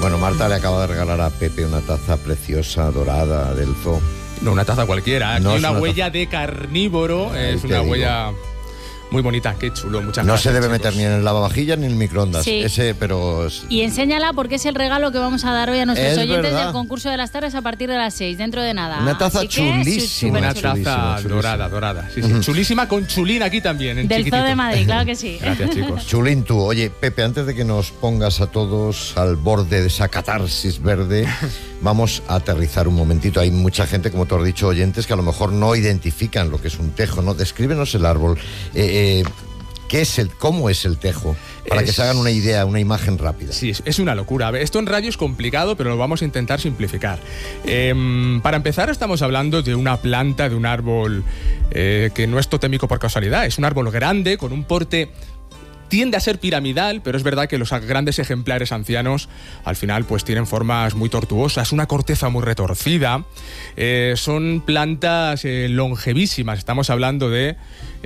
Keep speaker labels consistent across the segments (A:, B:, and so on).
A: Bueno, Marta le acaba de regalar a Pepe una taza preciosa, dorada, del zoo.
B: No, una taza cualquiera. Aquí
A: No
B: hay
A: es
B: una
A: una
B: huella de carnívoro.
A: Ahí
B: Es
A: te
B: una
A: digo.
B: huella muy bonita. Qué chulo. Muchas
A: No
B: gracias,
A: se debe
B: chicos.
A: meter ni en el lavavajillas ni en el microondas.
C: Sí.
A: Ese, pero...
C: Y enséñala porque es el regalo que vamos a dar hoy a nuestros
A: Es
C: oyentes
A: verdad.
C: del concurso de las tardes a partir de las 6, dentro de nada.
A: Una taza
C: Así que,
A: chulísima.
B: Una
C: superchulo.
B: taza
A: Chulísima.
B: dorada. Sí, sí. Chulísima con chulín aquí también, en
C: Del
B: chiquitito.
C: Zoo de Madrid, claro que sí.
B: Gracias, chicos.
A: Chulín tú. Oye, Pepe, antes de que nos pongas a todos al borde de esa catarsis verde, vamos a aterrizar un momentito. Hay mucha gente, como tú has dicho, oyentes, que a lo mejor no identifican lo que es un tejo, ¿no? Descríbenos el árbol. ¿Cómo es el tejo? Para que se hagan una idea, una imagen rápida.
B: Sí, es una locura. A ver, esto en radio es complicado, pero lo vamos a intentar simplificar. Para empezar, estamos hablando de una planta, de un árbol que no es totémico por casualidad. Es un árbol grande, con un porte... Tiende a ser piramidal, pero es verdad que los grandes ejemplares ancianos al final pues tienen formas muy tortuosas, una corteza muy retorcida, son plantas longevísimas. Estamos hablando de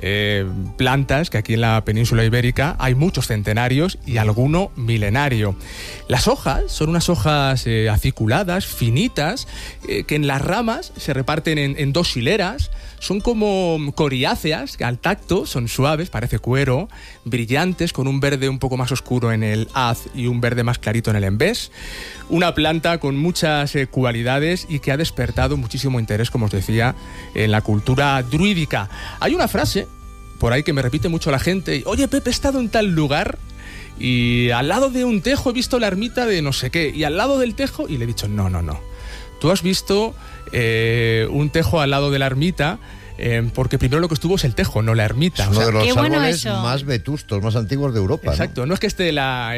B: plantas que aquí en la península ibérica hay muchos centenarios y alguno milenario. Las hojas son unas hojas aciculadas, finitas, que en las ramas se reparten en dos hileras. Son como coriáceas, que al tacto son suaves, parece cuero, brillantes, con un verde un poco más oscuro en el haz y un verde más clarito en el embés. Una planta con muchas cualidades y que ha despertado muchísimo interés, como os decía, en la cultura druídica. Hay una frase por ahí que me repite mucho la gente: oye, Pepe, he estado en tal lugar y al lado de un tejo he visto la ermita de no sé qué, y al lado del tejo, y le he dicho, no. Tú has visto un tejo al lado de la ermita, porque primero lo que estuvo es el tejo, no la ermita.
A: Es uno de los
C: qué bueno
A: árboles
C: eso.
A: más vetustos, más antiguos de Europa.
B: Exacto, no es que esté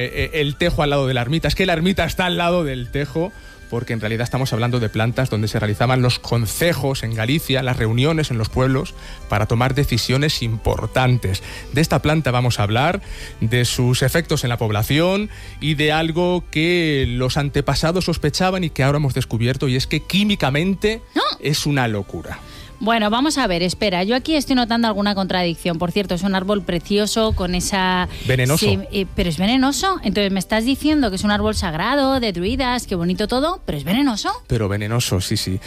B: el tejo al lado de la ermita, es que la ermita está al lado del tejo, porque en realidad estamos hablando de plantas donde se realizaban los concejos en Galicia, las reuniones en los pueblos para tomar decisiones importantes. De esta planta vamos a hablar, de sus efectos en la población y de algo que los antepasados sospechaban y que ahora hemos descubierto, y es que químicamente es una locura.
C: Bueno, vamos a ver, espera, yo aquí estoy notando alguna contradicción. Por cierto, es un árbol precioso con esa...
B: Venenoso.
C: Sí, pero es venenoso. Entonces me estás diciendo que es un árbol sagrado, de druidas, qué bonito todo, pero es venenoso.
B: Pero venenoso, sí.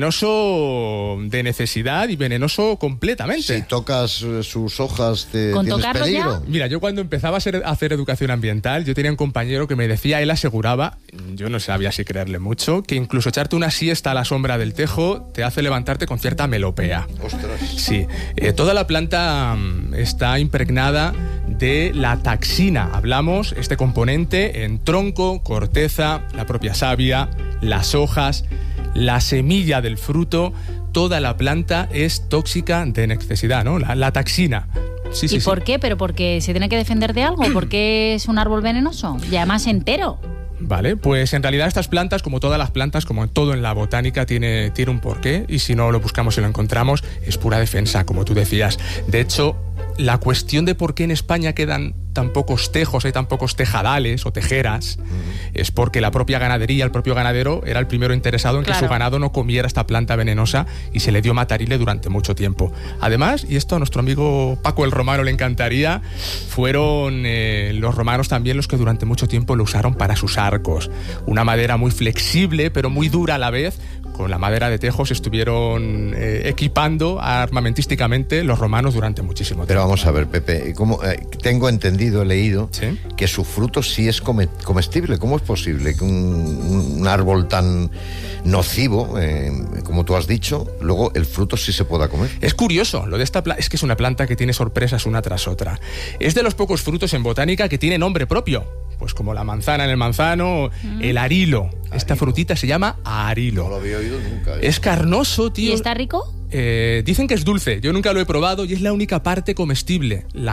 B: Venenoso de necesidad y venenoso completamente.
A: Si tocas sus hojas,
C: ¿Con
A: tienes
C: tocarlo
A: peligro.
B: Mira, yo cuando empezaba a hacer educación ambiental, yo tenía un compañero que me decía, él aseguraba, yo no sabía si creerle mucho, que incluso echarte una siesta a la sombra del tejo te hace levantarte con cierta melopea.
A: Ostras.
B: Sí, toda la planta está impregnada de la taxina. Hablamos este componente en tronco, corteza, la propia savia, las hojas, la semilla del fruto. Toda la planta es tóxica de necesidad, ¿no? La taxina. Sí,
C: ¿Y por qué? ¿Pero porque se tiene que defender de algo? ¿Por qué es un árbol venenoso? Y además entero.
B: Vale, pues en realidad estas plantas, como todas las plantas, como todo en la botánica, tiene un porqué, y si no lo buscamos y lo encontramos, es pura defensa, como tú decías. De hecho, la cuestión de por qué en España quedan tan pocos tejos, hay tan pocos tejadales o tejeras, es porque la propia ganadería, el propio ganadero, era el primero interesado en que su ganado no comiera esta planta venenosa, y se le dio matarile durante mucho tiempo. Además, y esto a nuestro amigo Paco el Romano le encantaría, fueron los romanos también los que durante mucho tiempo lo usaron para sus arcos. Una madera muy flexible, pero muy dura a la vez. Con la madera de tejo se estuvieron equipando armamentísticamente los romanos durante muchísimo tiempo.
A: Pero vamos a ver, Pepe, tengo entendido, he leído,
B: ¿Sí?
A: que su fruto sí es comestible. ¿Cómo es posible que un árbol tan nocivo, como tú has dicho, luego el fruto sí se pueda comer?
B: Es curioso, lo de esta planta es que es una planta que tiene sorpresas una tras otra. Es de los pocos frutos en botánica que tiene nombre propio. Pues como la manzana en el manzano, el arilo. Esta frutita se llama arilo.
A: No lo había oído nunca.
B: Es carnoso, tío.
C: ¿Y está rico?
B: Dicen que es dulce. Yo nunca lo he probado y es la única parte comestible.